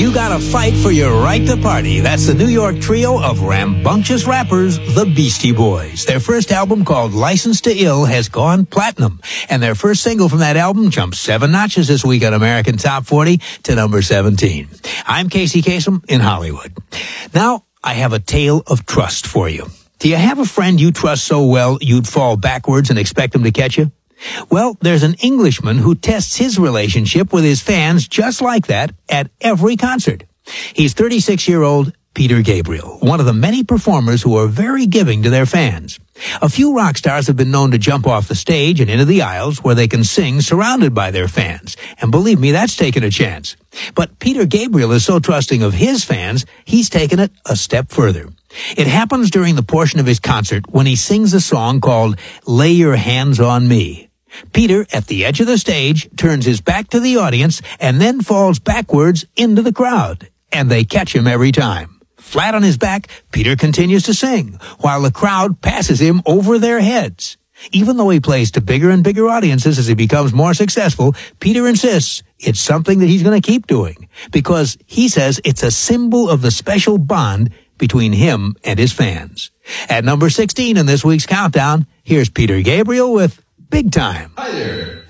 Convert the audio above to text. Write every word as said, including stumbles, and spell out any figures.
You gotta fight for your right to party. That's the New York trio of rambunctious rappers, the Beastie Boys. Their first album, called License to Ill, has gone platinum. And their first single from that album jumped seven notches this week on American Top forty to number seventeen. I'm Casey Kasem in Hollywood. Now, I have a tale of trust for you. Do you have a friend you trust so well you'd fall backwards and expect him to catch you? Well, there's an Englishman who tests his relationship with his fans just like that at every concert. He's thirty-six-year-old Peter Gabriel, one of the many performers who are very giving to their fans. A few rock stars have been known to jump off the stage and into the aisles where they can sing surrounded by their fans. And believe me, that's taken a chance. But Peter Gabriel is so trusting of his fans, he's taken it a step further. It happens during the portion of his concert when he sings a song called Lay Your Hands on Me. Peter, at the edge of the stage, turns his back to the audience and then falls backwards into the crowd. And they catch him every time. Flat on his back, Peter continues to sing, while the crowd passes him over their heads. Even though he plays to bigger and bigger audiences as he becomes more successful, Peter insists it's something that he's going to keep doing, because he says it's a symbol of the special bond between him and his fans. At number sixteen in this week's countdown, here's Peter Gabriel with Big Time. Hi there.